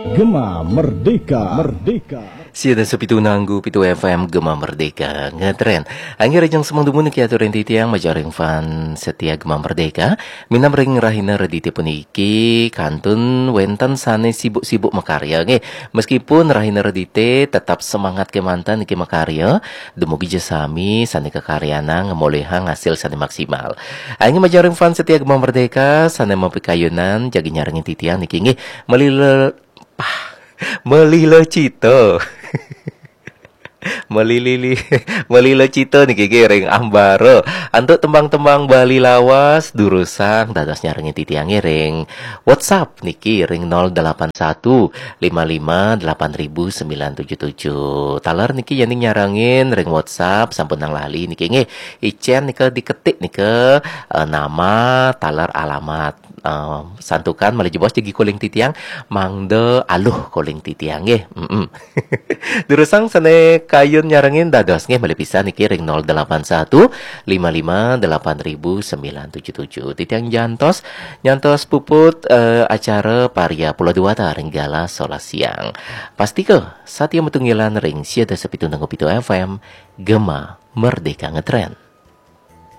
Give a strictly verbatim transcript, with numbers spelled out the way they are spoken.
Gema Merdeka, Merdeka. Siada sepitu nanggu pitu F M Gema Merdeka ngetren. Angin rejang semang dumun kiatur enti tiang majaring fan setia Gema Merdeka. Minam ring rahina redite puniki kantun wenten sane sibuk-sibuk makarya nge. Meskipun rahina redite tetap semangat kemantan iki makarya, dumugi jasami sane kekaryana ngemolehang hasil sane maksimal. Angin majaring fan setia Gema Merdeka sane mapikayunan jagi nyaring enti tiang niki nge melile ah, melile cito. Melilili melila cita nih ring ambaro untuk tembang-tembang Bali lawas durusang dadas nyarengi titiange ring WhatsApp niki ring nol delapan satu lima lima delapan ribu sembilan tujuh tujuh talar niki yani nyarangin ring WhatsApp sampun nang lali niki nge icen nika diketik nika uh, nama talar alamat uh, santukan malih jebos jadi koling titiang mangde aluh koling titiang nge mm -mm. durusang sane kayun nyarengin dados nggih malih pisan niki ring nol delapan satu lima lima delapan ribu sembilan tujuh tujuh titiang jantos nyantos puput uh, acara Paria Pulau Dewata ring gala solas siang pasti ke satya metunggilan ring siada sepitu nanggo pitu F M Gema Merdeka ngetren.